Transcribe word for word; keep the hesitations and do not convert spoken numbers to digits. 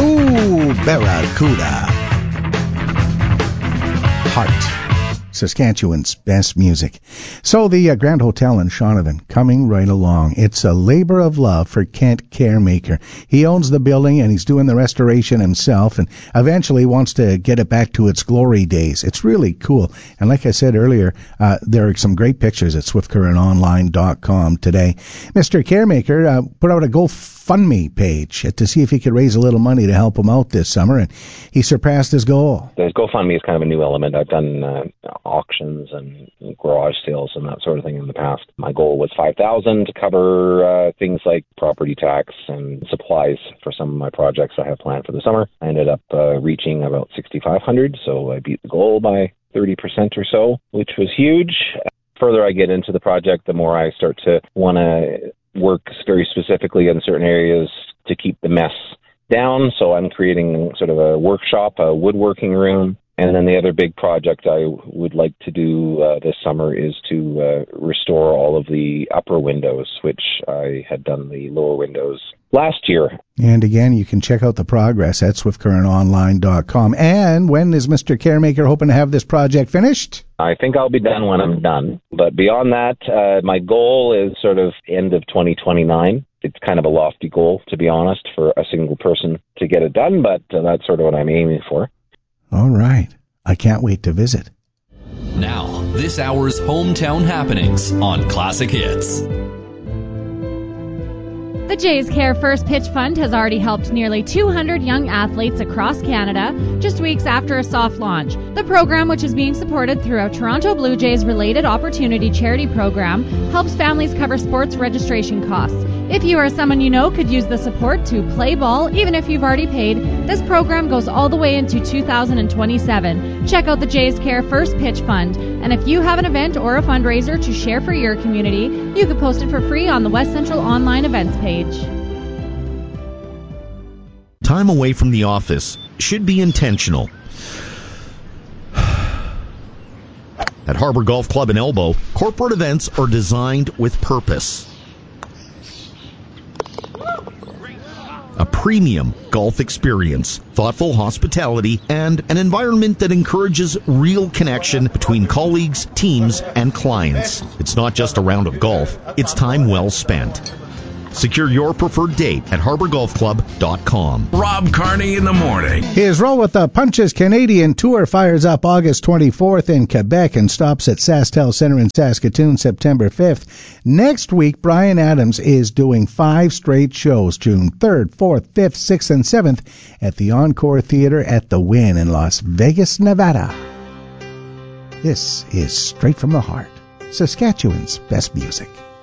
Ooh, Barracuda. Heart. Saskatchewan's best music. So the uh, Grand Hotel in Shaunavon coming right along. It's a labor of love for Kent Caremaker. He owns the building and he's doing the restoration himself and eventually wants to get it back to its glory days. It's really cool. And like I said earlier, uh, there are some great pictures at swift current online dot com today. Mister Caremaker uh, put out a GoFundMe page to see if he could raise a little money to help him out this summer, and he surpassed his goal. The GoFundMe is kind of a new element. I've done uh, auctions and garage sales and that sort of thing in the past. My goal was five thousand dollars to cover uh, things like property tax and supplies for some of my projects I have planned for the summer. I ended up uh, reaching about six thousand five hundred dollars, so I beat the goal by thirty percent or so, which was huge. The further I get into the project, the more I start to want to work very specifically in certain areas to keep the mess down. So I'm creating sort of a workshop, a woodworking room. And then the other big project I would like to do uh, this summer is to uh, restore all of the upper windows, which I had done the lower windows last year. And again, you can check out the progress at swift current online dot com. And when is Mister Caremaker hoping to have this project finished? I think I'll be done when I'm done. But beyond that, uh, my goal is sort of end of twenty twenty-nine. It's kind of a lofty goal, to be honest, for a single person to get it done, but uh, that's sort of what I'm aiming for. All right. I can't wait to visit. Now, this hour's hometown happenings on Classic Hits. The Jays Care First Pitch Fund has already helped nearly two hundred young athletes across Canada just weeks after a soft launch. The program, which is being supported through a Toronto Blue Jays related opportunity charity program, helps families cover sports registration costs. If you or someone you know could use the support to play ball, even if you've already paid, this program goes all the way into two thousand twenty-seven. Check out the Jays Care First Pitch Fund. And if you have an event or a fundraiser to share for your community, you can post it for free on the West Central Online Events page. Time away from the office should be intentional. At Harbor Golf Club in Elbow, corporate events are designed with purpose. A premium golf experience, thoughtful hospitality, and an environment that encourages real connection between colleagues, teams, and clients. It's not just a round of golf, it's time well spent. Secure your preferred date at harbor golf club dot com. Rob Carney in the morning. His Roll with the Punches Canadian Tour fires up August twenty-fourth in Quebec and stops at SaskTel Centre in Saskatoon September fifth. Next week, Bryan Adams is doing five straight shows, June third, fourth, fifth, sixth, and seventh at the Encore Theatre at the Wynn in Las Vegas, Nevada. This is Straight from the Heart, Saskatchewan's best music.